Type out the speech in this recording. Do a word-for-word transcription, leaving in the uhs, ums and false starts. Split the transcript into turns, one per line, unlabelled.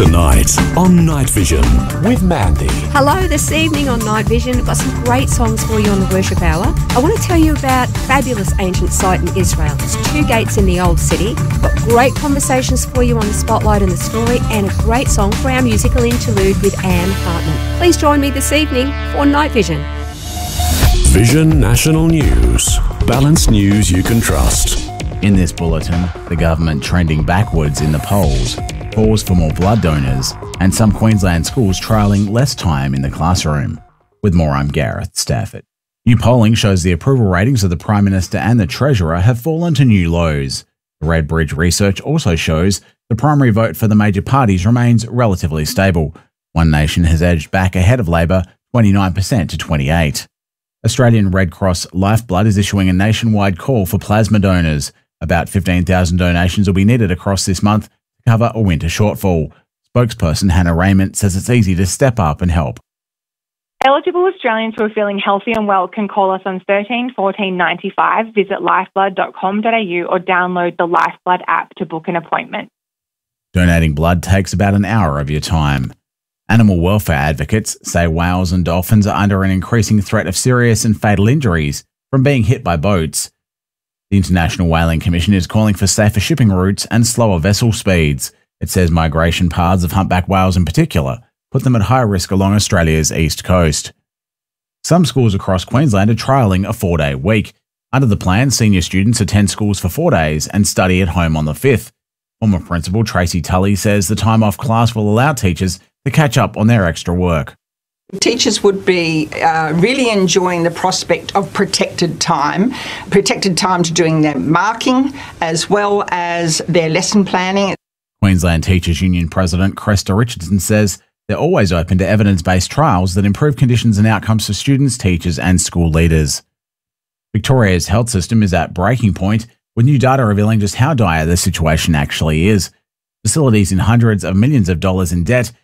Tonight on Night Vision with Mandy.
Hello, this evening on Night Vision, I've got some great songs for you on the Worship Hour. I want to tell you about a fabulous ancient site in Israel. There's two gates in the Old City. I've got great conversations for you on the Spotlight and the Story, and a great song for our musical interlude with Anne Hartman. Please join me this evening for Night Vision.
Vision National News. Balanced news you can trust.
In this bulletin, the government trending backwards in the polls, calls for more blood donors, and some Queensland schools trialling less time in the classroom. With more, I'm Gareth Stafford. New polling shows the approval ratings of the Prime Minister and the Treasurer have fallen to new lows. The Redbridge research also shows the primary vote for the major parties remains relatively stable. One Nation has edged back ahead of Labor, twenty-nine percent to twenty-eight. Australian Red Cross Lifeblood is issuing a nationwide call for plasma donors. About fifteen thousand donations will be needed across this month to cover a winter shortfall. Spokesperson Hannah Raymond says it's easy to step up and help.
Eligible Australians who are feeling healthy and well can call us on thirteen fourteen ninety-five, visit lifeblood dot com dot a u or download the Lifeblood app to book an appointment.
Donating blood takes about an hour of your time. Animal welfare advocates say whales and dolphins are under an increasing threat of serious and fatal injuries from being hit by boats. The International Whaling Commission is calling for safer shipping routes and slower vessel speeds. It says migration paths of humpback whales in particular put them at high risk along Australia's east coast. Some schools across Queensland are trialling a four-day week. Under the plan, senior students attend schools for four days and study at home on the fifth. Former Principal Tracy Tully says the time off class will allow teachers to catch up on their extra work.
Teachers would be uh, really enjoying the prospect of protected time, protected time to doing their marking as well as their lesson planning.
Queensland Teachers Union President Cresta Richardson says they're always open to evidence-based trials that improve conditions and outcomes for students, teachers and school leaders. Victoria's health system is at breaking point, with new data revealing just how dire the situation actually is. Facilities in hundreds of millions of dollars in debt